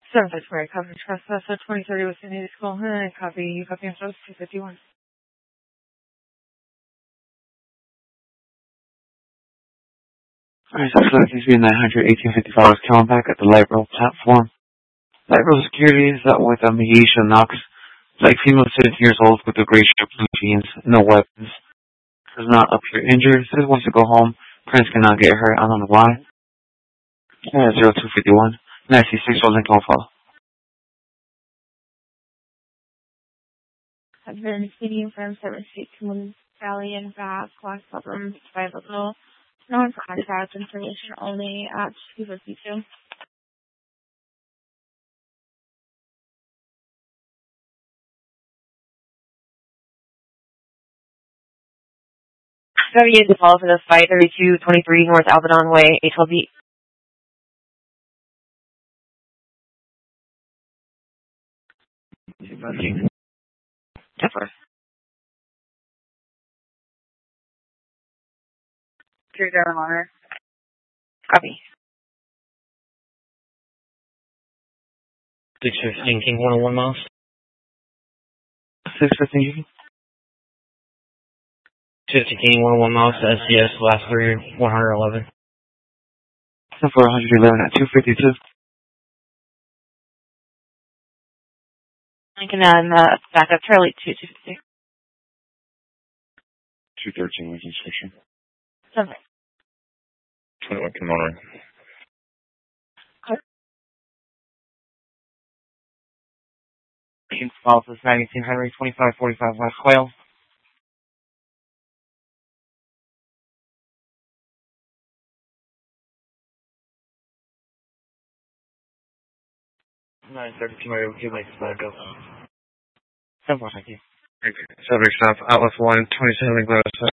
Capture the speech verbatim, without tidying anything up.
Seven Square, copy trespass at twenty thirty with San Diego School, and copy, you copy on two fifty-one. Alright, so select H B nine hundred eighteen fifty-five is coming back at the Light Rail platform. Light Rail security is up with um, Aisha Knox, like female seventeen years old with a gray shirt, blue jeans, no weapons. Does not appear injured, says wants to go home. Parents cannot get her, I don't know why. Uh, zero two fifty-one. ninety-six or link on file. I've been speaking from seven six Moon Valley and Bath, class problem five little. No contact information only at two fifty-two. Sorry, you call for the five thirty-two twenty-three North Abaddon Way, H L B. Jennifer. Three Darren Honor. Copy. six fifteen King one oh one miles. six fifteen. fifty King one oh one miles to S C S, last three one eleven. For one eleven at two fifty-two. Lincoln and uh, back up Charlie two fifty. two thirteen Lincoln Station. Seven. twenty-one Kimono. Office nineteen Henry, twenty-five forty-five West Quail. nine thirty-two Mario, give me back up. seven four, thank you. Subject stop, Outlet one, twenty-seven Glass